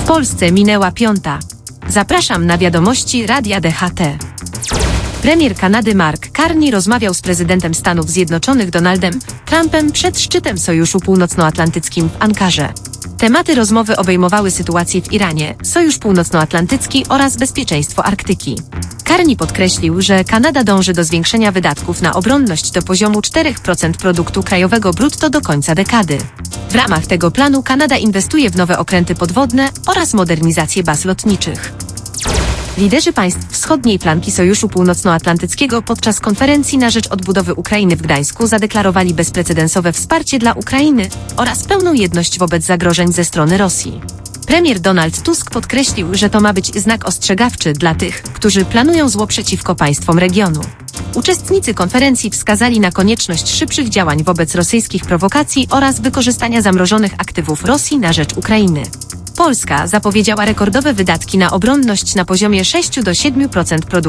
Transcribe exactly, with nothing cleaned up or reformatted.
Polsce minęła piąta. Zapraszam na wiadomości Radia D H T. Premier Kanady Mark Carney rozmawiał z prezydentem Stanów Zjednoczonych Donaldem Trumpem przed szczytem Sojuszu Północnoatlantyckim w Ankarze. Tematy rozmowy obejmowały sytuację w Iranie, Sojusz Północnoatlantycki oraz bezpieczeństwo Arktyki. Carney podkreślił, że Kanada dąży do zwiększenia wydatków na obronność do poziomu cztery procent produktu krajowego brutto do końca dekady. W ramach tego planu Kanada inwestuje w nowe okręty podwodne oraz modernizację baz lotniczych. Liderzy państw wschodniej flanki Sojuszu Północnoatlantyckiego podczas konferencji na rzecz odbudowy Ukrainy w Gdańsku zadeklarowali bezprecedensowe wsparcie dla Ukrainy oraz pełną jedność wobec zagrożeń ze strony Rosji. Premier Donald Tusk podkreślił, że to ma być znak ostrzegawczy dla tych, którzy planują zło przeciwko państwom regionu. Uczestnicy konferencji wskazali na konieczność szybszych działań wobec rosyjskich prowokacji oraz wykorzystania zamrożonych aktywów Rosji na rzecz Ukrainy. Polska zapowiedziała rekordowe wydatki na obronność na poziomie sześć do siedmiu procent produktu